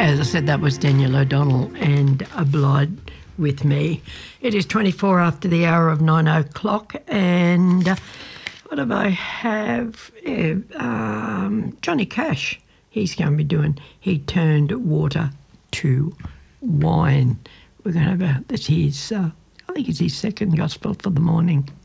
As I said, that was Daniel O'Donnell and Abide with Me. It is 24 after the hour of 9 o'clock, and what do I have? Johnny Cash. He's going to be doing He Turned Water to Wine. We're going to have that's his, I think it's his second gospel for the morning.